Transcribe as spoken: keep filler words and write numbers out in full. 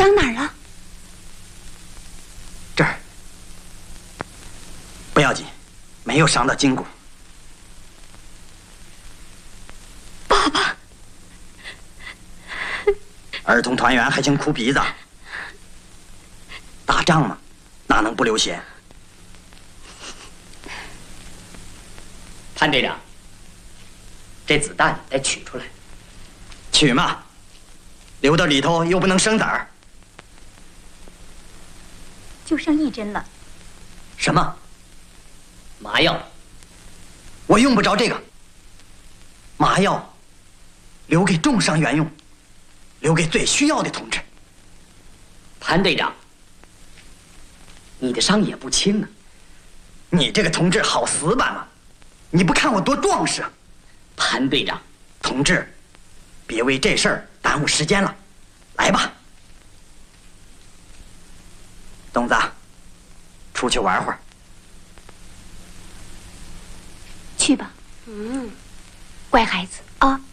伤哪儿了？ 这儿。不要紧，没有伤到筋骨。 爸爸， 儿童团圆还请哭鼻子。打仗嘛，哪能不流血？ 潘队长，这子弹得取出来。 取嘛，留到里头又不能生子儿。 就剩一针了。 什么？ 麻药？ 我用不着这个。麻药留给重伤员用，留给最需要的同志。 潘队长，你的伤也不轻啊。 你这个同志好死板嘛！你不看我多壮实啊！ 潘队长， 同志，别为这事儿耽误时间了，来吧。东子，出去玩会儿。 去吧，嗯，乖孩子啊。